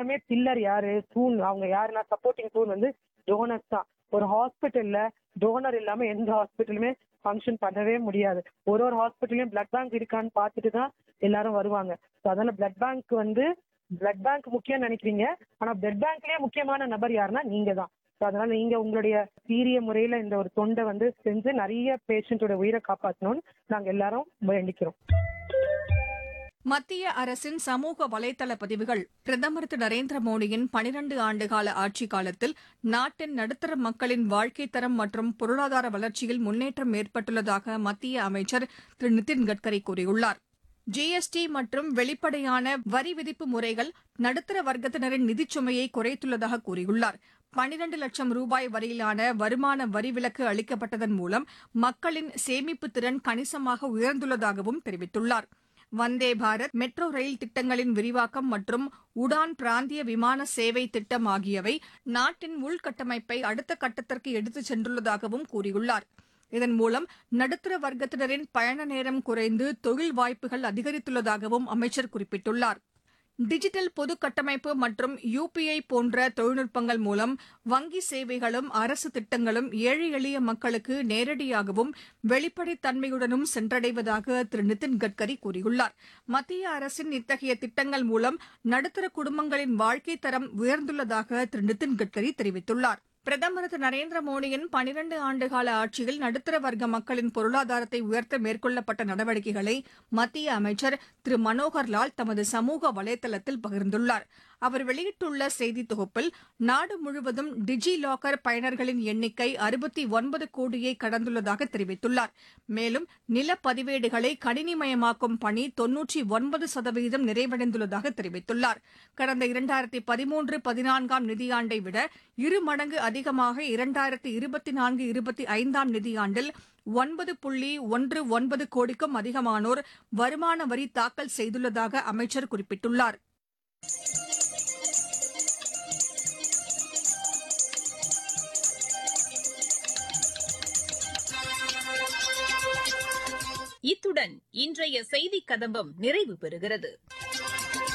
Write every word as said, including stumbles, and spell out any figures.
எல்லாருமே பில்லர் யாரு, தூண் அவங்க யாருன்னா சப்போர்ட்டிங் தூண் வந்து டோனர்ஸ் தான். ஒரு ஹாஸ்பிட்டல்ல டோனர் இல்லாம எந்த ஹாஸ்பிட்டலுமே ஃபங்க்ஷன் பண்ணவே முடியாது. ஒரு ஒரு ஹாஸ்பிட்டலையும் பிளட் பேங்க் இருக்கான்னு பார்த்துட்டு தான் எல்லாரும் வருவாங்க. ஸோ அதனால பிளட் பேங்க் வந்து பிளட் பேங்க் முக்கியம் நினைக்கிறீங்க, ஆனா பிளட் பேங்க்லயே முக்கியமான நபர் யாருன்னா நீங்க தான். ஸோ அதனால நீங்க உங்களுடைய சீரிய முறையில இந்த ஒரு தொண்டை வந்து செஞ்சு நிறைய பேஷண்டோட உயிரை காப்பாற்றணும்னு நாங்க எல்லாரும் வேண்டிக்கிறோம். மத்திய அரசின் சமூக வலைதள பதிவுகள் பிரதமர் திரு நரேந்திர மோடியின் பனிரண்டு ஆண்டுகால ஆட்சிக் காலத்தில் நாட்டின் நடுத்தர மக்களின் வாழ்க்கைத் தரம் மற்றும் பொருளாதார வளர்ச்சியில் முன்னேற்றம் ஏற்பட்டுள்ளதாக மத்திய அமைச்சர் திரு நிதின் கட்கரி கூறியுள்ளார். ஜிஎஸ்டி மற்றும் வெளிப்படையான வரி விதிப்பு முறைகள் நடுத்தர வர்க்கத்தினரின் நிதிச் சுமையை குறைத்துள்ளதாக கூறியுள்ளார். பனிரண்டு லட்சம் ரூபாய் வரையிலான வருமான வரி விலக்கு அளிக்கப்பட்டதன் மூலம் மக்களின் சேமிப்பு திறன் கணிசமாக உயர்ந்துள்ளதாகவும் தெரிவித்துள்ளார். வந்தே பாரத், மெட்ரோ ரயில் திட்டங்களின் விரிவாக்கம் மற்றும் உடான் பிராந்திய விமான சேவை திட்டம் ஆகியவை நாட்டின் உள்கட்டமைப்பை அடுத்த கட்டத்திற்கு எடுத்துச் சென்றுள்ளதாகவும் கூறியுள்ளார். இதன் மூலம் நடுத்தர வர்க்கத்தினரின் பயண நேரம் குறைந்து தொழில் வாய்ப்புகள் அதிகரித்துள்ளதாகவும் அமைச்சர் குறிப்பிட்டுள்ளார். டிஜிட்டல் பொது கட்டமைப்பு மற்றும் யுபிஐ போன்ற தொழில்நுட்பங்கள் மூலம் வங்கி சேவைகளும் அரசு திட்டங்களும் ஏழை எளிய மக்களுக்கு நேரடியாகவும் வெளிப்படைத்தன்மையுடனும் சென்றடைவதாக திரு நிதின் கட்கரி கூறியுள்ளார். மத்திய அரசின் இத்தகைய திட்டங்கள் மூலம் நடுத்தர குடும்பங்களின் வாழ்க்கைத் தரம் உயர்ந்துள்ளதாக திரு நிதின் கட்கரி தெரிவித்துள்ளார். பிரதமர் திரு நரேந்திர மோடியின் பனிரண்டு ஆண்டுகால ஆட்சியில் நடுத்தர வர்க்க மக்களின் பொருளாதாரத்தை உயர்த்த மேற்கொள்ளப்பட்ட நடவடிக்கைகளை மத்திய அமைச்சர் திரு மனோகர் லால் தமது சமூக வலைதளத்தில் பகிர்ந்துள்ளார். அவர் வெளியிட்டுள்ள செய்தித் தொகுப்பில் நாடு முழுவதும் டிஜி லாக்கர் பயனர்களின் எண்ணிக்கை அறுபத்தி ஒன்பது கோடியை கடந்துள்ளதாக தெரிவித்துள்ளார். மேலும் நிலப்பதிவேடுகளை கணினிமயமாக்கும் பணி தொன்னூற்றி ஒன்பது சதவீதம் நிறைவடைந்துள்ளதாக தெரிவித்துள்ளார். கடந்த இரண்டாயிரத்தி பதிமூன்று பதினான்காம் நிதியாண்டை விட இரு மடங்கு அதிகமாக இரண்டாயிரத்தி இருபத்தி நான்கு இருபத்தி ஐந்தாம் நிதியாண்டில் ஒன்பது புள்ளி ஒன்று ஒன்பது கோடிக்கும் அதிகமானோர் வருமான வரி தாக்கல் செய்துள்ளதாக அமைச்சர் குறிப்பிட்டுள்ளார். இத்துடன் இன்றைய செய்திக் கதம்பம் நிறைவு பெறுகிறது.